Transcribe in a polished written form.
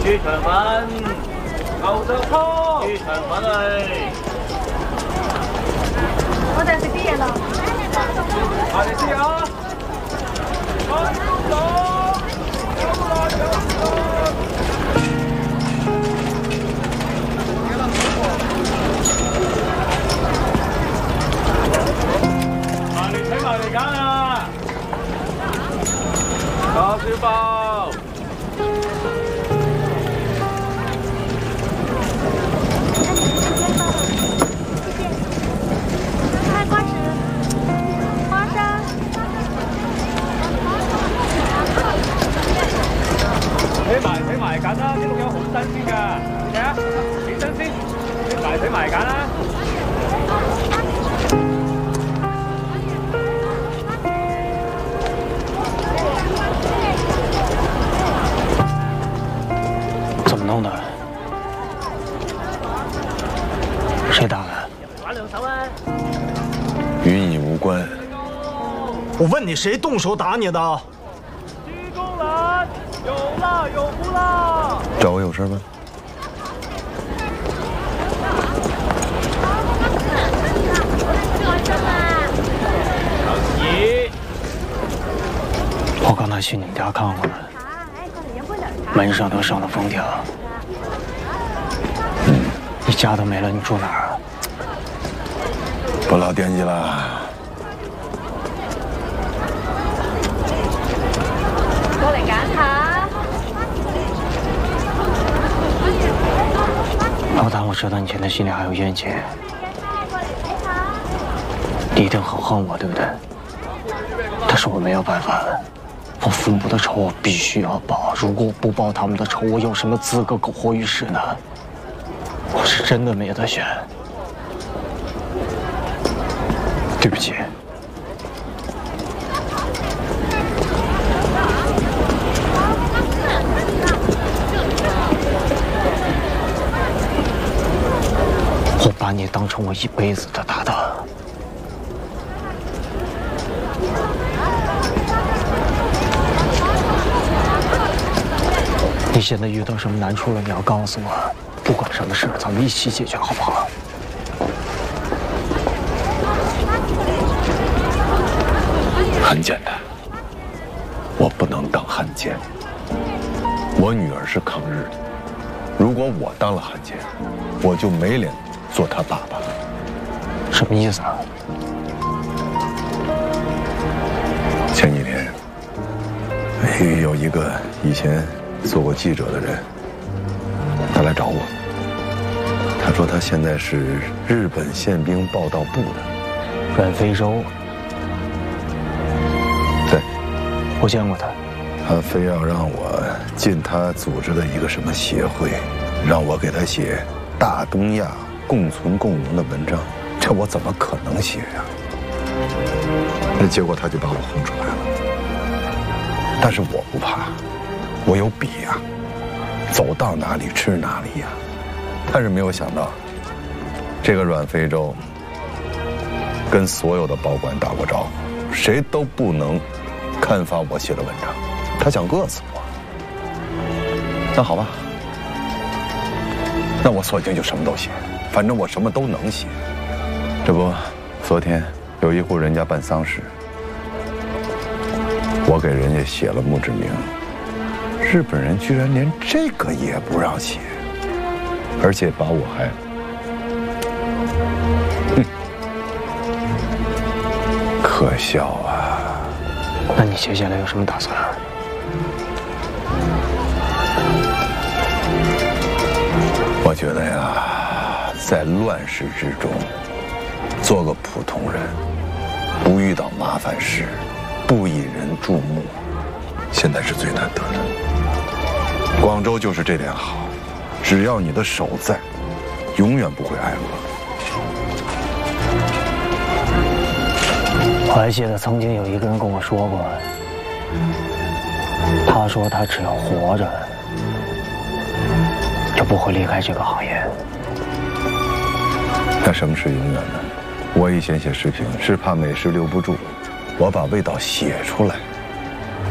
豬腸粉，牛腳湯，豬腸粉嚟。 我哋食啲嘢啦。 快啲試下。你睇埋嚟揀啊！叉燒包。 菜瓜子、花生。 睇埋揀啦，啲碌柚好新鮮㗎，睇下幾新鮮，睇埋揀啦。 怎么弄的？谁打的？ 玩兩手啊！ 与你无关。 我问你，谁动手打你的？ 鞠躬男，有辣有不辣。 找我有事吗？ 我刚才去你们家看过了，门上都上了封条。你家都没了，你住哪儿啊？ 不老惦记了。 過嚟揀下。 老大，我知道你现在心里还有怨气，你一定很恨我，对不对？但是我没有办法，我父母的仇我必须要报。如果我不报他们的仇，我有什么资格苟活于世呢？我是真的没得选。对不起。我把你当成我一辈子的搭档。你现在遇到什么难处了，你要告诉我，不管什么事，咱们一起解决，好不好？ 很简单，我不能当汉奸。我女儿是抗日的，如果我当了汉奸，我就没脸做她爸爸了。 什么意思啊？ 前几天，有一个以前做过记者的人，他来找我。他说他现在是日本宪兵报道部的。 阮非洲。 对， 我见过他。 他非要让我进他组织的一个什么协会，让我给他写大东亚共存共荣的文章，这我怎么可能写呀？那结果他就把我轰出来了。但是我不怕，我有笔呀，走到哪里吃哪里呀。但是没有想到，这个阮非洲跟所有的报馆打过招呼，谁都不能刊发我写的文章，他想饿死我。那好吧，那我索性就什么都写，反正我什么都能写。这不，昨天有一户人家办丧事，我给人家写了墓志铭，日本人居然连这个也不让写，而且把我还，可笑啊！ 那你接下来有什么打算？ 我觉得呀，在乱世之中，做个普通人，不遇到麻烦事，不引人注目，现在是最难得的。广州就是这点好，只要你的手在，永远不会挨饿。 我还记得曾经有一个人跟我说过，他说他只要活着，就不会离开这个行业。 那什么是永远呢？我以前写视频是怕美食留不住，我把味道写出来。